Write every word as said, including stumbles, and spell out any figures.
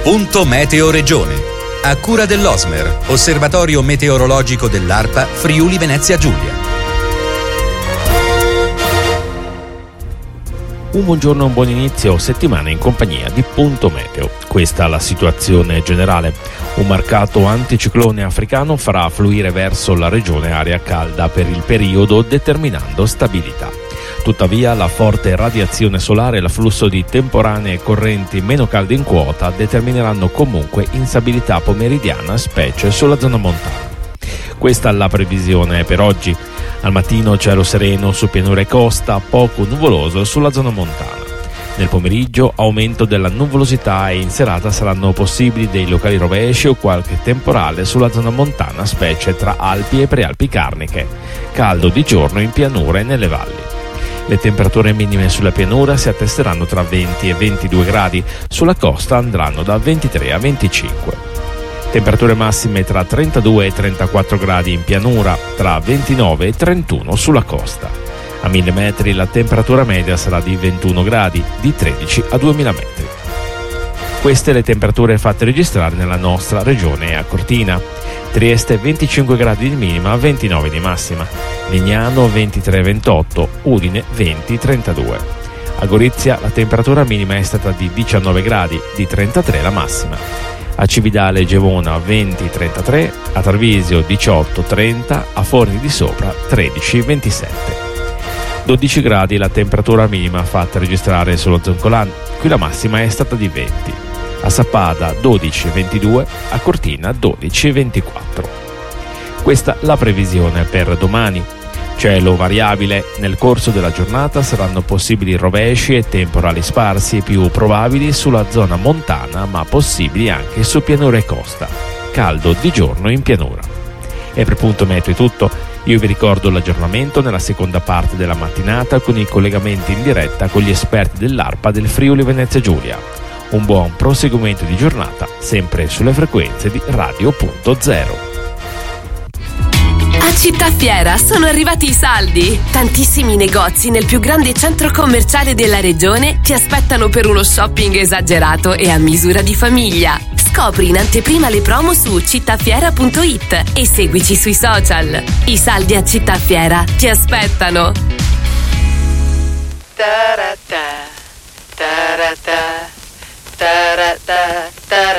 Punto Meteo Regione. A cura dell'Osmer, Osservatorio Meteorologico dell'ARPA Friuli Venezia Giulia. Un buongiorno e un buon inizio settimana in compagnia di Punto Meteo. Questa è la situazione generale. Un marcato anticiclone africano farà fluire verso la regione aria calda per il periodo, determinando stabilità. Tuttavia la forte radiazione solare e l'afflusso di temporanee correnti meno calde in quota determineranno comunque instabilità pomeridiana, specie sulla zona montana. Questa è la previsione per oggi. Al mattino cielo sereno su pianura e costa, poco nuvoloso sulla zona montana. Nel pomeriggio aumento della nuvolosità e in serata saranno possibili dei locali rovesci o qualche temporale sulla zona montana, specie tra Alpi e Prealpi Carniche. Caldo di giorno in pianura e nelle valli. Le temperature minime sulla pianura si attesteranno tra venti e ventidue gradi, sulla costa andranno da ventitré a venticinque. Temperature massime tra trentadue e trentaquattro gradi in pianura, tra ventinove e trentuno sulla costa. A mille metri la temperatura media sarà di ventuno gradi, di tredici a duemila metri. Queste le temperature fatte registrare nella nostra regione a Cortina. Trieste venticinque gradi di minima, ventinove di massima. Legnano ventitré ventotto, Udine venti trentadue. A Gorizia la temperatura minima è stata di diciannove gradi, di trentatré la massima. A Cividale e Gevona venti trentatré, a Tarvisio diciotto trenta, a Forni di Sopra tredici ventisette. dodici gradi la temperatura minima fatta registrare sullo Zoncolan, qui la massima è stata di venti. A Sappada dodici ventidue, a Cortina dodici ventiquattro. Questa la previsione per domani. Cielo variabile, nel corso della giornata saranno possibili rovesci e temporali sparsi, più probabili sulla zona montana ma possibili anche su pianura e costa. Caldo di giorno in pianura. E per Punto Meteo è tutto. Io vi ricordo l'aggiornamento nella seconda parte della mattinata con i collegamenti in diretta con gli esperti dell'ARPA del Friuli Venezia Giulia. Un buon proseguimento di giornata, sempre sulle frequenze di Radio Punto Zero. A Città Fiera sono arrivati i saldi. Tantissimi negozi nel più grande centro commerciale della regione ti aspettano per uno shopping esagerato e a misura di famiglia. Scopri in anteprima le promo su cittafiera punto it e seguici sui social. I saldi a Città Fiera ti aspettano. Ta-ra-ta, ta-ra-ta, ta-ra-ta, ta-ra.